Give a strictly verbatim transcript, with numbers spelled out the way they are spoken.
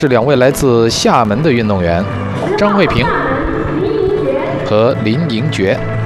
是两位来自厦门的运动员，张慧萍和林盈珏。